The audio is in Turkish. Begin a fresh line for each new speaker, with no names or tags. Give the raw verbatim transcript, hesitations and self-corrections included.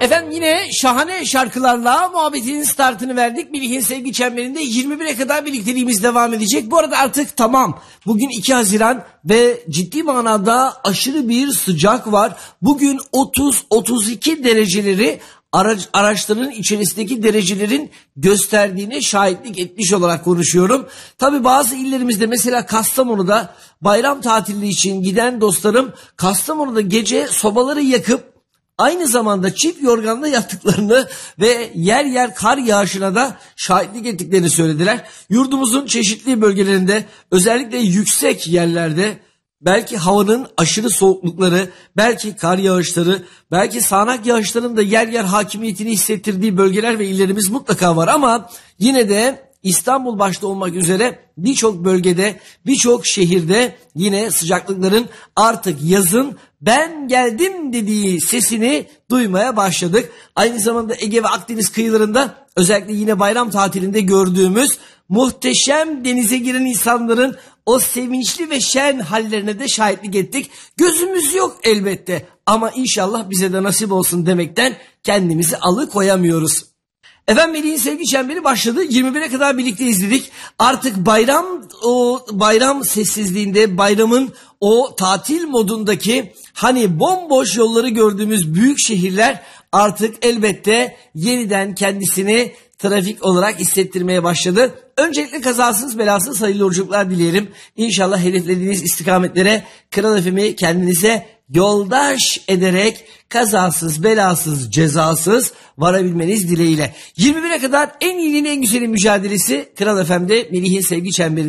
Efendim yine şahane şarkılarla muhabbetin startını verdik. Melih'in sevgi çemberinde yirmi bire kadar birlikteliğimiz devam edecek. Bu arada artık tamam. Bugün iki Haziran ve ciddi manada aşırı bir sıcak var. Bugün otuz otuz iki dereceleri araç, araçların içerisindeki derecelerin gösterdiğine şahitlik etmiş olarak konuşuyorum. Tabii bazı illerimizde mesela Kastamonu'da bayram tatili için giden dostlarım Kastamonu'da gece sobaları yakıp aynı zamanda çift yorganla yattıklarını ve yer yer kar yağışına da şahitlik ettiklerini söylediler. Yurdumuzun çeşitli bölgelerinde özellikle yüksek yerlerde belki havanın aşırı soğuklukları, belki kar yağışları, belki sağanak yağışların da yer yer hakimiyetini hissettirdiği bölgeler ve illerimiz mutlaka var ama yine de İstanbul başta olmak üzere birçok bölgede, birçok şehirde yine sıcaklıkların artık yazın ben geldim dediği sesini duymaya başladık. Aynı zamanda Ege ve Akdeniz kıyılarında özellikle yine bayram tatilinde gördüğümüz muhteşem denize giren insanların o sevinçli ve şen hallerine de şahitlik ettik. Gözümüz yok elbette ama inşallah bize de nasip olsun demekten kendimizi alıkoyamıyoruz. Efendim Melih'in sevgi çemberi başladı. yirmi bire kadar birlikte izledik. Artık bayram o bayram sessizliğinde, bayramın o tatil modundaki hani bomboş yolları gördüğümüz büyük şehirler artık elbette yeniden kendisini trafik olarak hissettirmeye başladı. Öncelikle kazasız belasız hayırlı yolculuklar dileyelim. İnşallah hedeflediğiniz istikametlere Kral F M'i kendinize yoldaş ederek kazasız belasız cezasız varabilmeniz dileğiyle. yirmi bire kadar en iyiliğin en güzelin mücadelesi Kral F M'de Melih'in sevgi çemberi.